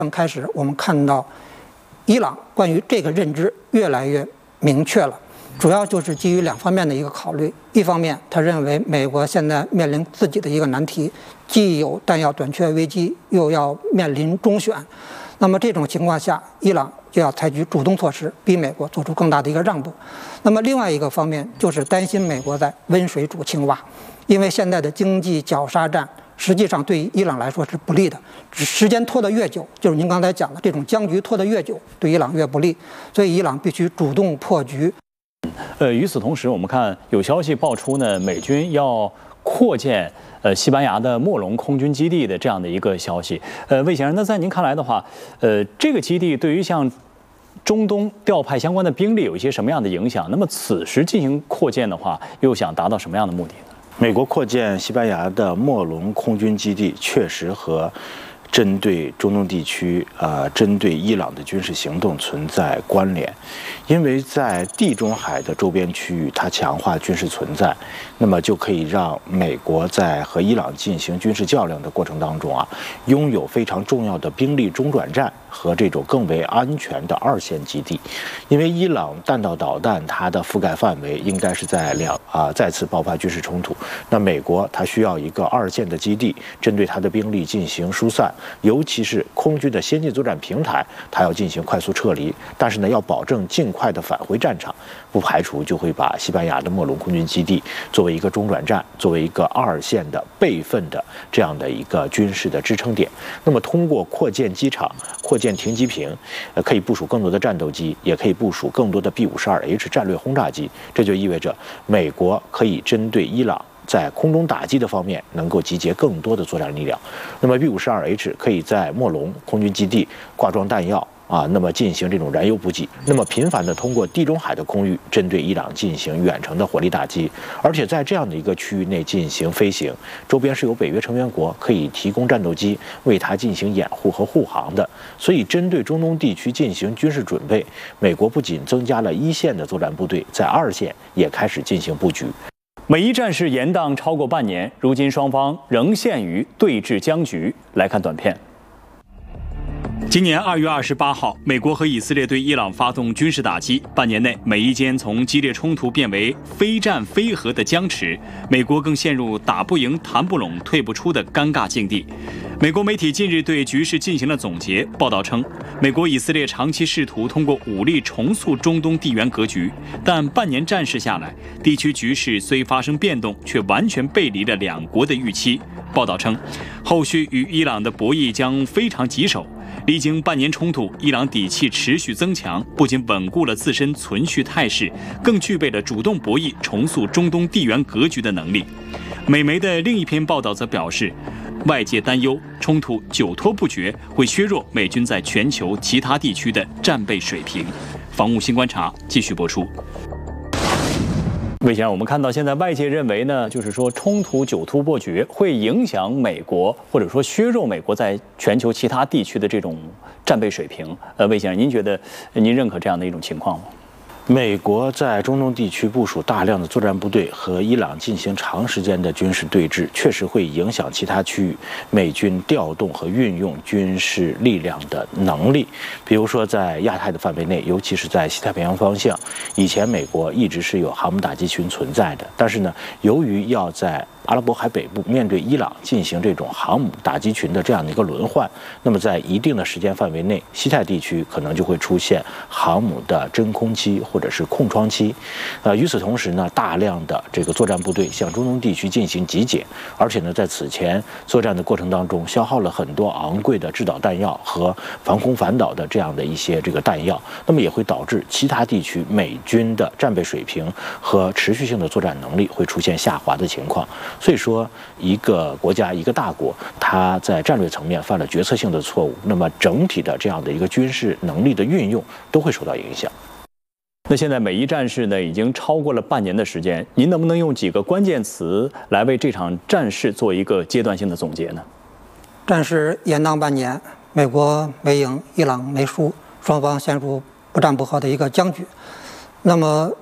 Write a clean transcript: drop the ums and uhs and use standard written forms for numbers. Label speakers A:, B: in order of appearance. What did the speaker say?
A: 开始，我们看到伊朗关于这个认知越来越明确了，主要就是基于两方面的一个考虑。一方面，他认为美国现在面临自己的一个难题，既有弹药短缺危机，又要面临中选。那么这种情况下，伊朗就要采取主动措施，逼美国做出更大的一个让步。那么另外一个方面就是担心美国在温水煮青蛙，因为现在的经济绞杀战实际上对于伊朗来说是不利的，时间拖得越久，就是您刚才讲的这种僵局拖得越久，对伊朗越不利，所以伊朗必须主动破局。
B: 与此同时，我们看有消息爆出呢，美军要扩建西班牙的莫龙空军基地的这样的一个消息。魏先生，那在您看来的话，这个基地对于像中东调派相关的兵力有一些什么样的影响？那么此时进行扩建的话，又想达到什么样的目的呢？
C: 美国扩建西班牙的莫龙空军基地，确实和针对中东地区针对伊朗的军事行动存在关联，因为在地中海的周边区域，它强化军事存在，那么就可以让美国在和伊朗进行军事较量的过程当中拥有非常重要的兵力中转站和这种更为安全的二线基地。因为伊朗弹道导弹它的覆盖范围应该是在再次爆发军事冲突，那美国它需要一个二线的基地，针对它的兵力进行疏散，尤其是空军的先进作战平台，它要进行快速撤离，但是呢，要保证尽快的返回战场，不排除就会把西班牙的莫龙空军基地作为一个中转站，作为一个二线的备份的这样的一个军事的支撑点。那么通过扩建机场、扩建停机坪，可以部署更多的战斗机，也可以部署更多的 B-52H 战略轰炸机，这就意味着美国可以针对伊朗在空中打击的方面能够集结更多的作战力量。那么 B-52H 可以在莫龙空军基地挂装弹药那么进行这种燃油补给，那么频繁的通过地中海的空域针对伊朗进行远程的火力打击，而且在这样的一个区域内进行飞行，周边是有北约成员国可以提供战斗机为它进行掩护和护航的。所以针对中东地区进行军事准备，美国不仅增加了一线的作战部队，在二线也开始进行布局。
B: 美伊战事延宕超过半年，如今双方仍陷于对峙僵局。来看短片。今年2月28号，美国和以色列对伊朗发动军事打击，半年内，美伊间从激烈冲突变为非战非和的僵持，美国更陷入打不赢、谈不拢、退不出的尴尬境地。美国媒体近日对局势进行了总结，报道称，美国以色列长期试图通过武力重塑中东地缘格局，但半年战事下来，地区局势虽发生变动，却完全背离了两国的预期。报道称，后续与伊朗的博弈将非常棘手。历经半年冲突，伊朗底气持续增强，不仅稳固了自身存续态势，更具备了主动博弈、重塑中东地缘格局的能力。美媒的另一篇报道则表示，外界担忧冲突久拖不决，会削弱美军在全球其他地区的战备水平。防务新观察继续播出。魏先生，我们看到现在外界认为呢，就是说冲突久拖不决会影响美国，或者说削弱美国在全球其他地区的这种战备水平。魏先生，您觉得您认可这样的一种情况吗？
C: 美国在中东地区部署大量的作战部队和伊朗进行长时间的军事对峙，确实会影响其他区域美军调动和运用军事力量的能力。比如说在亚太的范围内，尤其是在西太平洋方向，以前美国一直是有航母打击群存在的，但是呢，由于要在阿拉伯海北部面对伊朗进行这种航母打击群的这样的一个轮换，那么在一定的时间范围内，西太地区可能就会出现航母的真空期或者是空窗期。与此同时呢，大量的这个作战部队向中东地区进行集结，而且呢，在此前作战的过程当中，消耗了很多昂贵的制导弹药和防空反导的这样的一些这个弹药，那么也会导致其他地区美军的战备水平和持续性的作战能力会出现下滑的情况。所以说，一个国家、一个大国，它在战略层面犯了决策性的错误，那么整体的这样的一个军事能力的运用都会受到影响。
B: 那现在美伊战事呢，已经超过了半年的时间，您能不能用几个关键词来为这场战事做一个阶段性的总结呢？
A: 战事延宕半年，美国没赢，伊朗没输，双方陷入不战不和的一个僵局。那么